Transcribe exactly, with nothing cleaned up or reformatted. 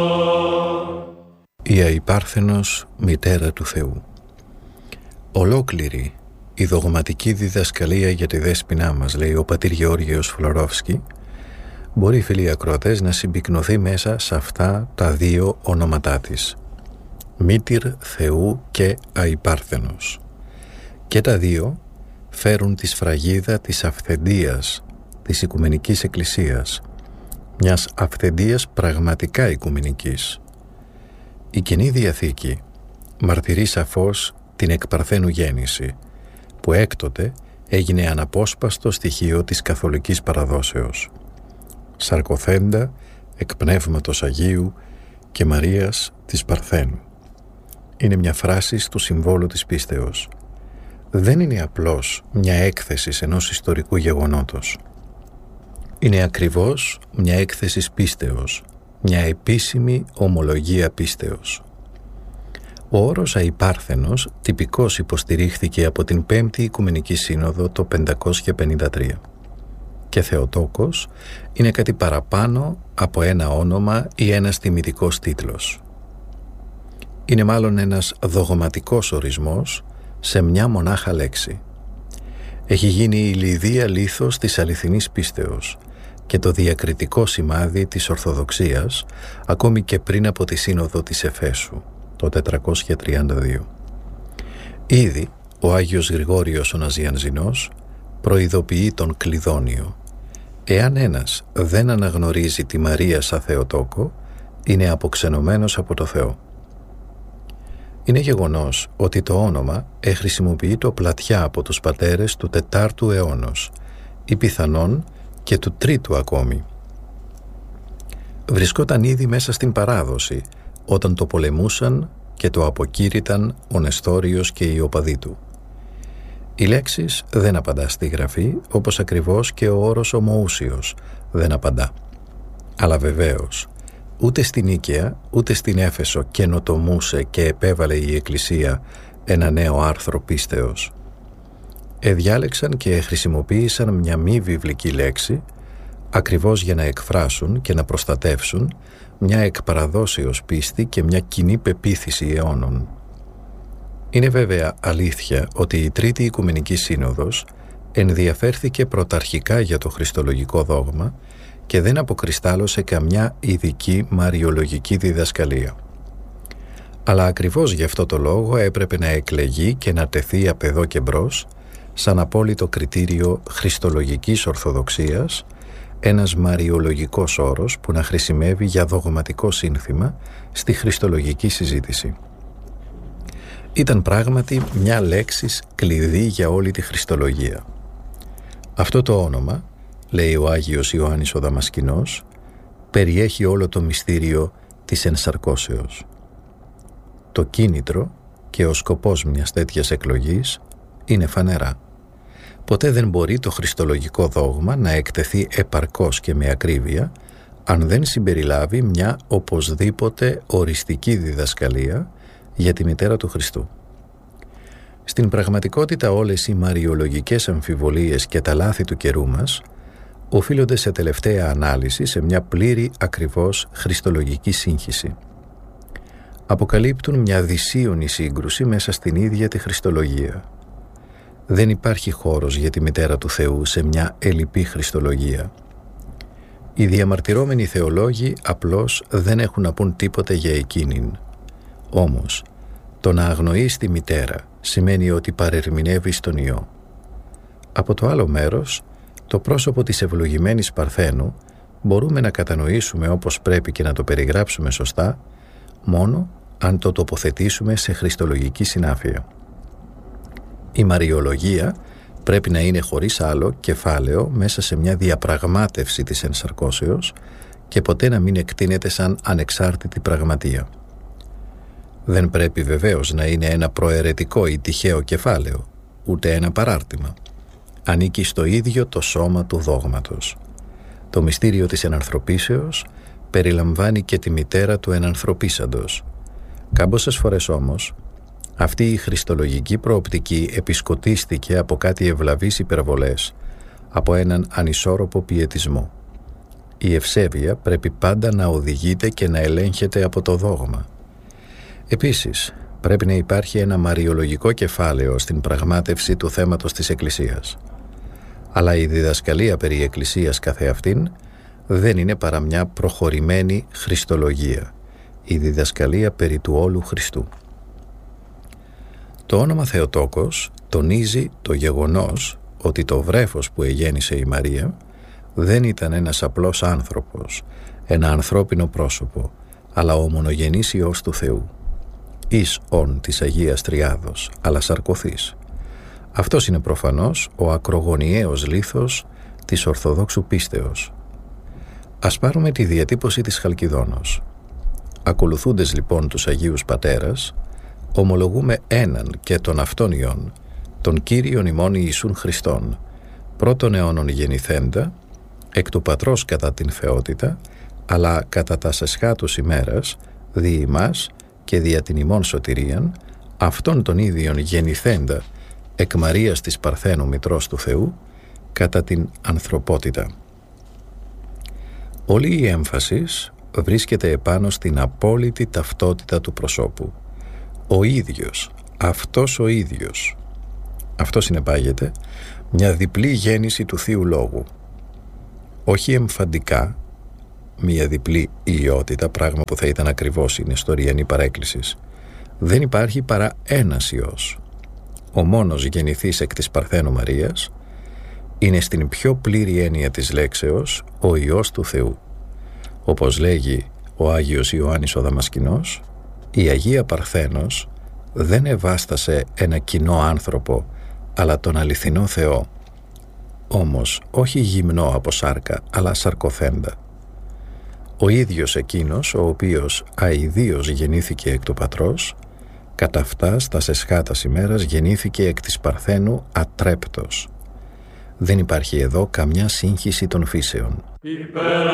Η αϊπάρθενος μητέρα του Θεού. Ολόκληρη η δογματική διδασκαλία για τη δέσποινά μας, λέει ο πατήρ Γεώργιος Φλωρόφσκι, μπορεί, φίλοι ακροατές, να συμπυκνωθεί μέσα σε αυτά τα δύο ονόματά της, μήτηρ Θεού και αϊπάρθενος. Και τα δύο φέρουν τη σφραγίδα της αυθεντίας της Οικουμενικής Εκκλησίας, μιας αυθεντίας πραγματικά οικουμενικής. Η Καινή Διαθήκη μαρτυρεί σαφώς την εκπαρθένου γέννηση, που έκτοτε έγινε αναπόσπαστο στοιχείο της καθολικής παραδόσεως. Σαρκοθέντα εκ Πνεύματος Αγίου και Μαρίας της Παρθένου. Είναι μια φράση του συμβόλου της πίστεως. Δεν είναι απλώς μια έκθεση ενός ιστορικού γεγονότος. Είναι ακριβώς μια έκθεση πίστεως, μια επίσημη ομολογία πίστεως. Ο όρος αϊπάρθενος τυπικώς υποστηρίχθηκε από την Πέμπτη Οικουμενική Σύνοδο το πεντακόσια πενήντα τρία και Θεοτόκος είναι κάτι παραπάνω από ένα όνομα ή ένας τιμητικός τίτλος. Είναι μάλλον ένας δογματικός ορισμός σε μια μονάχα λέξη. Έχει γίνει η λιδία λίθος της αληθινής πίστεως και το διακριτικό σημάδι της Ορθοδοξίας, ακόμη και πριν από τη Σύνοδο της Εφέσου το τετρακόσια τριάντα δύο. Ήδη ο Άγιος Γρηγόριος ο Ναζιανζινός προειδοποιεί τον Κλειδόνιο: εάν ένας δεν αναγνωρίζει τη Μαρία σαν Θεοτόκο, είναι αποξενωμένος από το Θεό. Είναι γεγονός ότι το όνομα εχρησιμοποιείται πλατιά από τους πατέρες του τετάρτου αιώνος ή πιθανόν και του τρίτου ακόμη. Βρισκόταν ήδη μέσα στην παράδοση όταν το πολεμούσαν και το αποκήρυταν ο Νεστόριος και οι οπαδοί του. Οι λέξεις δεν απαντά στη γραφή, όπως ακριβώς και ο όρος ομοούσιος δεν απαντά. Αλλά βεβαίως ούτε στην Νίκαια ούτε στην Έφεσο καινοτομούσε και επέβαλε η Εκκλησία ένα νέο άρθρο πίστεως. Εδιάλεξαν και χρησιμοποίησαν μια μη βιβλική λέξη ακριβώς για να εκφράσουν και να προστατεύσουν μια εκπαραδόσεως πίστη και μια κοινή πεποίθηση αιώνων. Είναι βέβαια αλήθεια ότι η Τρίτη Οικουμενική Σύνοδος ενδιαφέρθηκε πρωταρχικά για το χριστολογικό δόγμα και δεν αποκριστάλλωσε καμιά ειδική μαριολογική διδασκαλία. Αλλά ακριβώς γι' αυτό το λόγο έπρεπε να εκλεγεί και να τεθεί απ' εδώ και μπρος σαν απόλυτο κριτήριο χριστολογικής ορθοδοξίας ένας μαριολογικός όρος που να χρησιμεύει για δογματικό σύνθημα στη χριστολογική συζήτηση. Ήταν πράγματι μια λέξης κλειδί για όλη τη χριστολογία. Αυτό το όνομα, λέει ο Άγιος Ιωάννης ο Δαμασκηνός, περιέχει όλο το μυστήριο της ενσαρκώσεως. Το κίνητρο και ο σκοπός μιας τέτοιας εκλογής είναι φανερά. Ποτέ δεν μπορεί το χριστολογικό δόγμα να εκτεθεί επαρκώς και με ακρίβεια αν δεν συμπεριλάβει μια οπωσδήποτε οριστική διδασκαλία για τη μητέρα του Χριστού. Στην πραγματικότητα όλες οι μαριολογικές αμφιβολίες και τα λάθη του καιρού μας οφείλονται σε τελευταία ανάλυση σε μια πλήρη ακριβώς χριστολογική σύγχυση. Αποκαλύπτουν μια δυσίωνη σύγκρουση μέσα στην ίδια τη χριστολογία. Δεν υπάρχει χώρος για τη μητέρα του Θεού σε μια ελλειπή χριστολογία. Οι διαμαρτυρόμενοι θεολόγοι απλώς δεν έχουν να πούν τίποτε για εκείνην. Όμως, το να αγνοείς τη μητέρα σημαίνει ότι παρερμηνεύεις τον Υιό. Από το άλλο μέρος, το πρόσωπο της ευλογημένης Παρθένου μπορούμε να κατανοήσουμε όπως πρέπει και να το περιγράψουμε σωστά μόνο αν το τοποθετήσουμε σε χριστολογική συνάφεια. Η μαριολογία πρέπει να είναι χωρίς άλλο κεφάλαιο μέσα σε μια διαπραγμάτευση της ενσαρκώσεως και ποτέ να μην εκτείνεται σαν ανεξάρτητη πραγματεία. Δεν πρέπει βεβαίως να είναι ένα προαιρετικό ή τυχαίο κεφάλαιο, ούτε ένα παράρτημα. Ανήκει στο ίδιο το σώμα του δόγματος. Το μυστήριο της ενανθρωπίσεως περιλαμβάνει και τη μητέρα του ενανθρωπίσαντος. Κάμποσες φορές όμως, αυτή η χριστολογική προοπτική επισκοτίστηκε από κάτι ευλαβείς υπερβολές, από έναν ανισόρροπο πιετισμό. η ευσέβεια πρέπει πάντα να οδηγείται και να ελέγχεται από το δόγμα. Επίσης, πρέπει να υπάρχει ένα μαριολογικό κεφάλαιο στην πραγμάτευση του θέματος της Εκκλησίας. Αλλά η διδασκαλία περί Εκκλησίας καθεαυτήν δεν είναι παρά μια προχωρημένη χριστολογία, η διδασκαλία περί του όλου Χριστού. Το όνομα Θεοτόκος τονίζει το γεγονός ότι το βρέφος που εγέννησε η Μαρία δεν ήταν ένας απλός άνθρωπος, ένα ανθρώπινο πρόσωπο, αλλά ο μονογενής Υιός του Θεού, εις ον της Αγίας Τριάδος, αλλά σαρκωθής. Αυτός είναι προφανώς ο ακρογωνιαίος λίθος της Ορθοδόξου πίστεως. Ας πάρουμε τη διατύπωση της Χαλκιδόνος. Ακολουθούντες λοιπόν τους Αγίους Πατέρας, ομολογούμε έναν και τον αυτόν Υιόν, τον Κύριον ημών Ιησούν Χριστόν, πρώτον αιώνων γεννηθέντα, εκ του Πατρός κατά την θεότητα, αλλά κατά τας εσχάτους ημέρας, δι' ημάς και δια την ημών σωτηρίαν, αυτόν τον ίδιον γεννηθέντα, εκ Μαρίας της Παρθένου Μητρός του Θεού, κατά την ανθρωπότητα. Όλη η έμφαση βρίσκεται επάνω στην απόλυτη ταυτότητα του προσώπου. Ο ίδιος, αυτός ο ίδιος. Αυτό συνεπάγεται μια διπλή γέννηση του Θείου Λόγου. Όχι εμφαντικά, μια διπλή ιότητα, πράγμα που θα ήταν ακριβώς η νεστοριανή παρέκκληση. Δεν υπάρχει παρά ένας Υιός. Ο μόνος γεννηθής εκ της Παρθένου Μαρίας είναι στην πιο πλήρη έννοια της λέξεως ο Υιός του Θεού. Όπως λέγει ο Άγιος Ιωάννης ο Δαμασκηνός, η Αγία Παρθένος δεν ευάστασε ένα κοινό άνθρωπο, αλλά τον αληθινό Θεό, όμως όχι γυμνό από σάρκα, αλλά σαρκοθέντα. Ο ίδιος εκείνος, ο οποίος αηδίως γεννήθηκε εκ του Πατρός, κατά αυτά στας εσχάτας ημέρας γεννήθηκε εκ της Παρθένου ατρέπτος. Δεν υπάρχει εδώ καμιά σύγχυση των φύσεων.